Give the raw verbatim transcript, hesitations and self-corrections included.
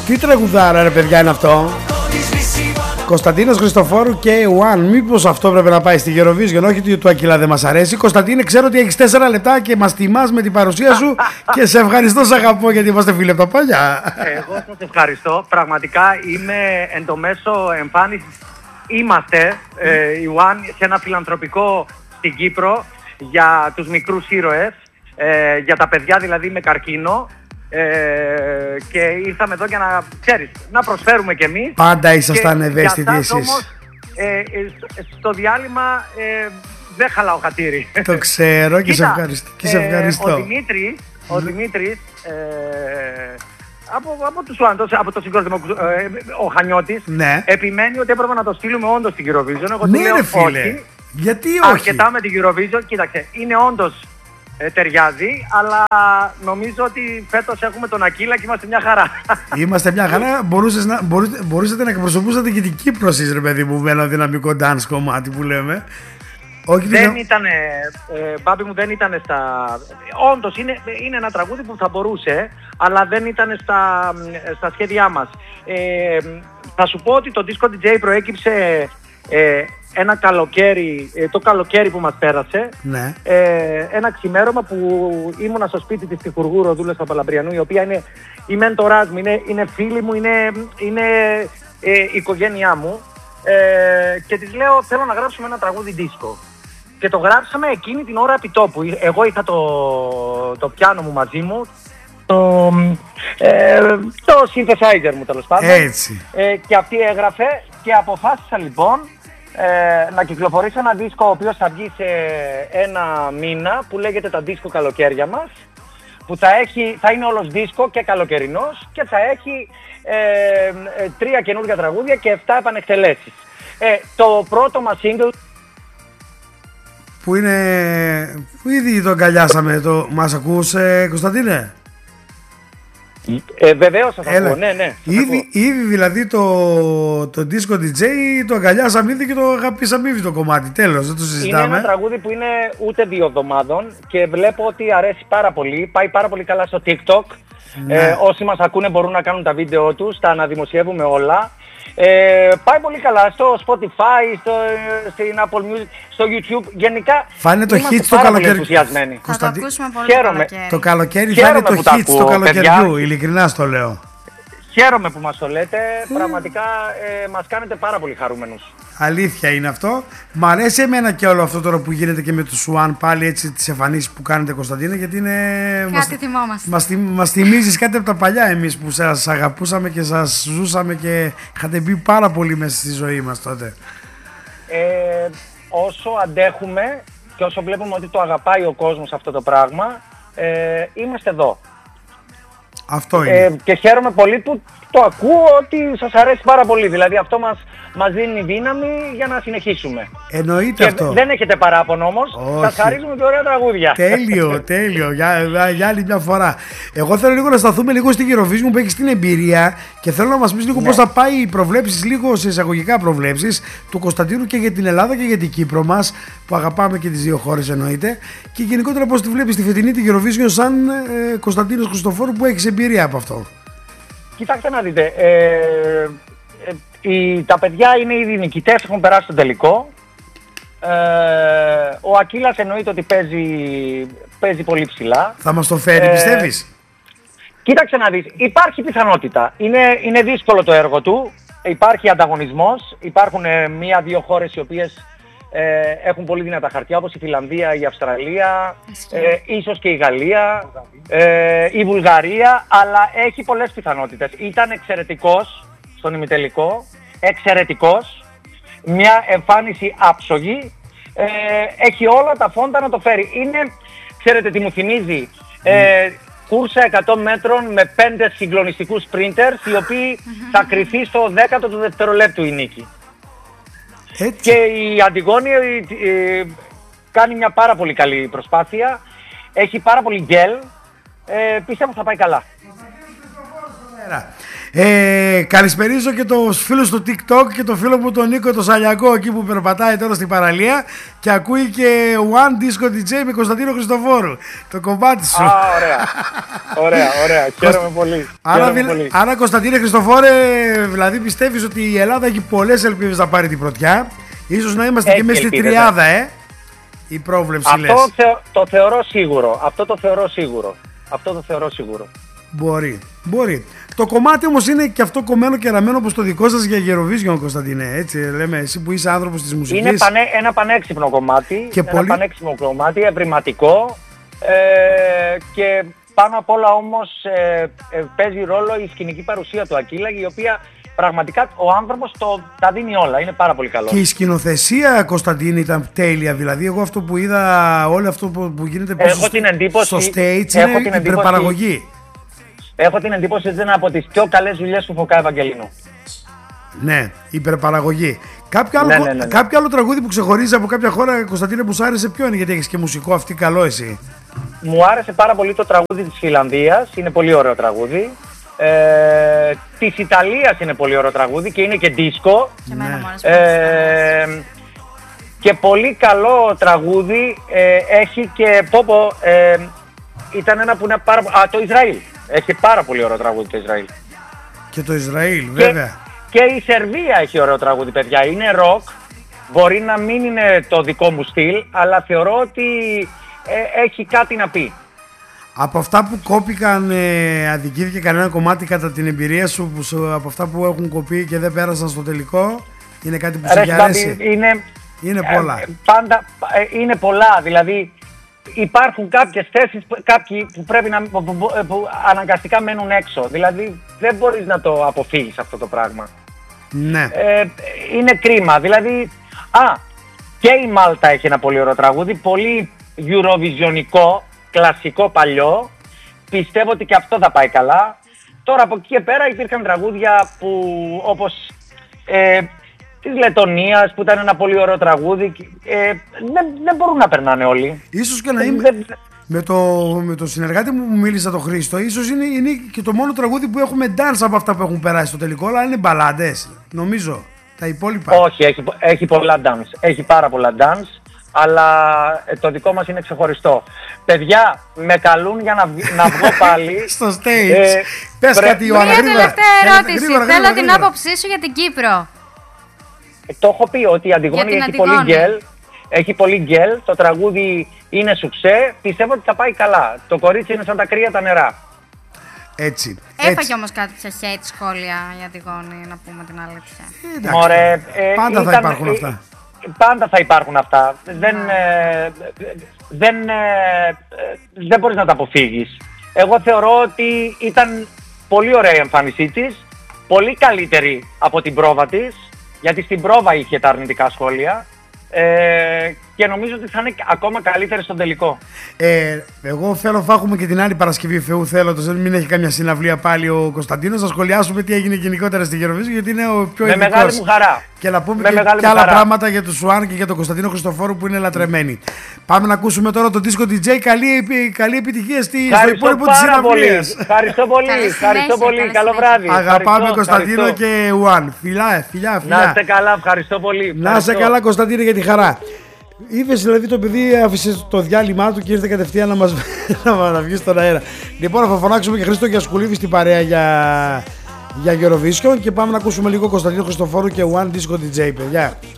Τι τραγουδάρα ρε παιδιά είναι αυτό? Κωνσταντίνος Χριστοφόρου και One. Μήπως αυτό πρέπει να πάει στη Eurovision? Όχι ότι του Ακύλα δεν μας αρέσει. Κωνσταντίνε, ξέρω ότι έχεις τέσσερα λεπτά και μας τιμάς με την παρουσία σου και σε ευχαριστώ, σ' αγαπώ, γιατί είμαστε φίλοι από τα παλιά. Εγώ σας ευχαριστώ. Πραγματικά είμαι εν το μέσο εμφάνισης. Είμαστε ε, η One σε ένα φιλανθρωπικό στην Κύπρο για τους μικρούς ήρωες, ε, για τα παιδιά δηλαδή με καρκίνο. Ε, και ήρθαμε εδώ για να, ξέρεις, να προσφέρουμε κι εμείς. Πάντα ήσασταν ευαίσθητοι εσείς. Όμως, ε, στο διάλειμμα ε, δεν χαλάω χατήρι. Το ξέρω και, Κοίτα, σε, ευχαριστώ, και σε ευχαριστώ. Ε, ο Δημήτρης, ο Δημήτρης ε, από, από, τους, από το συγκρότημα, ε, ο Χανιώτης, ναι, επιμένει ότι έπρεπε να το στείλουμε όντως στην Eurovision. Εγώ ναι, του λέω ρε, φίλε. Όχι. Γιατί όχι? Αρκετά με την Eurovision. Κοίταξε, είναι όντως Ε, ταιριάζει, αλλά νομίζω ότι φέτος έχουμε τον Ακύλα και είμαστε μια χαρά. Είμαστε μια χαρά. Μπορούσες να, μπορούσατε, μπορούσατε να εκπροσωπούσατε και την Κύπρο εσείς, ρε παιδί μου, με ένα δυναμικό dance κομμάτι που λέμε. Όχι, δεν δι... ήτανε, ε, μπάμπη μου, δεν ήταν στα... Όντως είναι, είναι ένα τραγούδι που θα μπορούσε, αλλά δεν ήταν στα, στα σχέδιά μας. Ε, θα σου πω ότι το Disco ντι τζέι προέκυψε ε, ένα καλοκαίρι, ε, το καλοκαίρι που μας πέρασε, ναι, ε, ένα ξημέρωμα που ήμουνα στο σπίτι της Τυχουργού Ροδούλας Παπαλαμπριανού, η οποία είναι η μέντοράς μου, είναι, είναι φίλη μου, είναι, είναι ε, η οικογένειά μου, ε, και της λέω θέλω να γράψουμε ένα τραγούδι δίσκο. Και το γράψαμε εκείνη την ώρα επί τόπου. Εγώ είχα το, το πιάνο μου μαζί μου, το, ε, το synthesizer μου τέλος πάντων. Έτσι. Ε, και αυτή έγραφε και αποφάσισα λοιπόν ε, να κυκλοφορήσω ένα δίσκο ο οποίος θα βγει σε ένα μήνα που λέγεται τα δίσκο καλοκαίρια μας, που θα, έχει, θα είναι όλος δίσκο και καλοκαιρινός και θα έχει ε, ε, τρία καινούργια τραγούδια και εφτά επανεκτελέσεις. Ε, το πρώτο μας single που είναι... που ήδη το αγκαλιάσαμε, το... μας ακούς, ε, Κωνσταντίνε? Ε, βεβαίως σας ακούω, ναι, ναι. Ήδη, ήδη δηλαδή το, το Disco ντι τζέι το αγκαλιάσαμε ήδη και το αγαπήσαμε ήδη το κομμάτι, τέλος, δεν το συζητάμε. Είναι ένα τραγούδι που είναι ούτε δύο εβδομάδων και βλέπω ότι αρέσει πάρα πολύ, πάει πάρα πολύ καλά στο TikTok. Ναι. Ε, όσοι μας ακούνε μπορούν να κάνουν τα βίντεο τους, τα αναδημοσιεύουμε όλα. Ε, πάει πολύ καλά στο Spotify, στο, στην Apple Music, στο YouTube. Γενικά φάνε το hit στο καλοκαίρι. Θα το ακούσουμε πολύ. Χαίρομαι. Το καλοκαίρι θα είναι το hit στο καλοκαιριού, ειλικρινά στο λέω. Χαίρομαι που μας το λέτε, πραγματικά ε, μας κάνετε πάρα πολύ χαρούμενους. Αλήθεια είναι αυτό. Μ' αρέσει εμένα και όλο αυτό τώρα που γίνεται και με τους One, πάλι έτσι τις εμφανίσεις που κάνετε, Κωνσταντίνε, γιατί είναι... Κάτι μας... θυμόμαστε. Μας, θυμ... μας θυμίζεις κάτι από τα παλιά εμείς που σας αγαπούσαμε και σας ζούσαμε και είχατε μπει πάρα πολύ μέσα στη ζωή μας τότε. Ε, όσο αντέχουμε και όσο βλέπουμε ότι το αγαπάει ο κόσμος αυτό το πράγμα, ε, είμαστε εδώ. Αυτό είναι. Ε, και χαίρομαι πολύ που το ακούω ότι σας αρέσει πάρα πολύ. Δηλαδή αυτό μας, μας δίνει δύναμη για να συνεχίσουμε. Εννοείται και αυτό. Δεν έχετε παράπονο όμως. Σας χαρίζουμε και ωραία τραγούδια. Τέλειο, τέλειο. Για, για άλλη μια φορά. Εγώ θέλω λίγο να σταθούμε λίγο στην Eurovision που έχεις την εμπειρία και θέλω να μας πεις λίγο, ναι, πώς θα πάει οι προβλέψεις, λίγο σε εισαγωγικά προβλέψεις του Κωνσταντίνου και για την Ελλάδα και για την Κύπρο μας, που αγαπάμε και τις δύο χώρες εννοείται. Και γενικότερα πώς τη βλέπεις τη φετινή την Eurovision σαν ε, Κωνσταντίνος Χριστοφόρου που έχεις εμπειρία από αυτό. Κοιτάξτε να δείτε, ε, ε, οι, τα παιδιά είναι ήδη νικητές, έχουν περάσει τον τελικό. Ε, ο Ακύλας εννοείται ότι παίζει, παίζει πολύ ψηλά. Θα μας το φέρει, ε, πιστεύεις? Κοίταξε να δεις, υπάρχει πιθανότητα. Είναι, είναι δύσκολο το έργο του, υπάρχει ανταγωνισμός, υπάρχουν ε, μία-δύο χώρες οι οποίες ε, έχουν πολύ δυνατά χαρτιά, όπως η Φιλανδία, η Αυστραλία, ε, ίσως και η Γαλλία, ε, η Βουλγαρία, αλλά έχει πολλές πιθανότητες. Ήταν εξαιρετικός στον ημιτελικό, εξαιρετικός, μια εμφάνιση άψογη, ε, έχει όλα τα φόντα να το φέρει. Είναι, ξέρετε τι μου θυμίζει, ε, κούρσα εκατό μέτρων με πέντε συγκλονιστικούς sprinter, οι οποίοι θα κρυθεί στο δέκατο του δευτερολέπτου η νίκη. Έτσι. Και η Αντιγόνη ε, κάνει μια πάρα πολύ καλή προσπάθεια, έχει πάρα πολύ γκέλ, ε, πιστεύω θα πάει καλά. Ε, καλησπερίζω και τους φίλους του TikTok και τον φίλο μου τον Νίκο το Σαλιακό εκεί που περπατάει τώρα στην παραλία και ακούει και One Disco ντι τζέι με Κωνσταντίνο Χριστοφόρου. Το κομμάτι σου. Α, ωραία. Ωραία, ωραία. Χαίρομαι πολύ. Άρα, Χαίρομαι πολύ. άρα Κωνσταντίνε Χριστοφόρε, δηλαδή πιστεύεις ότι η Ελλάδα έχει πολλές ελπίδες να πάρει την πρωτιά. Ίσως να είμαστε Έχει και μέσα στη ελπίδες, τριάδα, ε. Η πρόβλεψη Αυτό λες. θε, το θεωρώ σίγουρο. Αυτό το θεωρώ σίγουρο. Αυτό το θεωρώ σίγουρο. Μπορεί, μπορεί. Το κομμάτι όμως είναι και αυτό κομμένο και ραμμένο όπως το δικό σας για Eurovision, Κωνσταντίνε. Έτσι λέμε, εσύ που είσαι άνθρωπος της μουσικής. Είναι πανέ, ένα πανέξυπνο κομμάτι. Και ένα πολύ... πανέξυπνο κομμάτι, ευρηματικό. Ε, και πάνω απ' όλα όμως ε, ε, παίζει ρόλο η σκηνική παρουσία του Ακύλα, η οποία πραγματικά ο άνθρωπος το, τα δίνει όλα. Είναι πάρα πολύ καλό. Και η σκηνοθεσία, Κωνσταντίνη, ήταν τέλεια. Δηλαδή, εγώ αυτό που είδα, όλο αυτό που, που γίνεται έχω στο, την εντύπωση, στο stage έχω είναι την υπερπαραγωγή. Έχω την εντύπωση ότι είναι από τις πιο καλές δουλειές του Φωκά Ευαγγελίνου. Ναι, υπερπαραγωγή. Κάποιο άλλο, Ναι, ναι, ναι, ναι. κάποιο άλλο τραγούδι που ξεχωρίζει από κάποια χώρα, Κωνσταντίνε, που σου άρεσε, ποιο είναι, γιατί έχεις και μουσικό αυτή καλό εσύ. Μου άρεσε πάρα πολύ το τραγούδι της Φιλανδίας, είναι πολύ ωραίο τραγούδι. Ε, της Ιταλίας είναι πολύ ωραίο τραγούδι και είναι και δίσκο. Και εμένα μου άρεσε πολύ. Ε, και πολύ καλό τραγούδι ε, έχει και πω πω, ε, ήταν ένα που είναι πάρα πολύ... Α, το Ισραήλ. Έχει πάρα πολύ ωραίο τραγούδι το Ισραήλ. Και το Ισραήλ, βέβαια. Και, και η Σερβία έχει ωραίο τραγούδι, παιδιά. Είναι ροκ. Μπορεί να μην είναι το δικό μου στυλ, αλλά θεωρώ ότι ε, έχει κάτι να πει. Από αυτά που κόπηκαν, ε, αδικήθηκε κανένα κομμάτι κατά την εμπειρία σου, που σου, από αυτά που έχουν κοπεί και δεν πέρασαν στο τελικό, είναι κάτι που σε έχει αρέσει? Είναι, είναι πολλά. Ε, πάντα, ε, είναι πολλά, δηλαδή υπάρχουν κάποιες θέσεις, κάποιοι που πρέπει να, που, που, που αναγκαστικά μένουν έξω, δηλαδή δεν μπορείς να το αποφύγεις αυτό το πράγμα. Ναι. Ε, είναι κρίμα, δηλαδή, α, και η Μάλτα έχει ένα πολύ ωραίο τραγούδι, πολύ Eurovisionικό, κλασικό παλιό, πιστεύω ότι και αυτό θα πάει καλά. Τώρα από εκεί και πέρα υπήρχαν τραγούδια που όπως ε, της Λετωνίας που ήταν ένα πολύ ωραίο τραγούδι, ε, δεν, δεν μπορούν να περνάνε όλοι. Ίσως και να είμαι... Δεν... Με το, με το συνεργάτη μου που μίλησα, το Χρήστο, ίσως είναι, είναι και το μόνο τραγούδι που έχουμε dance από αυτά που έχουν περάσει στο τελικό, αλλά είναι μπαλάντες, νομίζω, τα υπόλοιπα. Όχι, έχει, έχει πολλά dance, έχει πάρα πολλά dance, αλλά το δικό μας είναι ξεχωριστό. Παιδιά, με καλούν για να, να βγω πάλι. Στο stage. Ε, Πες πρέ... κάτι, Ιωάννα, γρήγορα. Μια τελευταία ερώτηση. Γρήγορα, γρήγορα, Θέλω γρήγορα. την άποψή σου για την Κύπρο. Ε, το έχω πει ότι η Αντιγόνη έχει Αντιγόνη. πολύ γκέλ. Έχει πολύ γκέλ. Το τραγούδι είναι σουξέ. Πιστεύω ότι θα πάει καλά. Το κορίτσι είναι σαν τα κρύα τα νερά. Έτσι. Έφαγε όμως κάτι σε hate σχόλια για Αντιγόνη, να πούμε την αλήθεια. Εντάξει, Μωρέ, ε, πάντα ήταν, θα υπάρχουν ε, αυτά. Πάντα θα υπάρχουν αυτά. Δεν, ε, δεν, ε, δεν μπορείς να τα αποφύγεις. Εγώ θεωρώ ότι ήταν πολύ ωραία η εμφάνισή της. Πολύ καλύτερη από την πρόβα της. Γιατί στην πρόβα είχε τα αρνητικά σχόλια. Ε, και νομίζω ότι θα είναι ακόμα καλύτερη στον τελικό. Ε, εγώ θέλω να έχουμε και την άλλη Παρασκευή Θεού θέλοντος, μην έχει καμιά συναυλία πάλι ο Κωνσταντίνος, να σχολιάσουμε τι έγινε γενικότερα στη Eurovision, γιατί είναι ο πιο Με ειδικός. μεγάλη μου χαρά. Και να πούμε Με και, και άλλα χαρά. πράγματα για τον Σουάν και για τον Κωνσταντίνο Χριστοφόρου που είναι λατρεμένοι. Πάμε να ακούσουμε τώρα τον Disco ντι τζέι. Καλή, καλή επιτυχία στη, στο υπόλοιπο της συναυλίας. Ευχαριστώ πολύ. Ευχαριστώ πολύ. Καλό βράδυ. Αγαπάμε Κωνσταντίνο και Ουάν. Φιλιά, φιλιά, φιλιά. Να είστε καλά, ευχαριστώ πολύ. Να είστε καλά, Κωνσταντίνε, για τη χαρά. Είδες δηλαδή το παιδί άφησε το διάλειμμα του και ήρθε κατευθείαν να μας να βγει στον αέρα. Λοιπόν, θα φωνάξουμε και Χρήστο Γιασκουλίδη στην παρέα για, για Eurovision και πάμε να ακούσουμε λίγο Κωνσταντίνο Χριστοφόρου και One Disco ντι τζέι, παιδιά.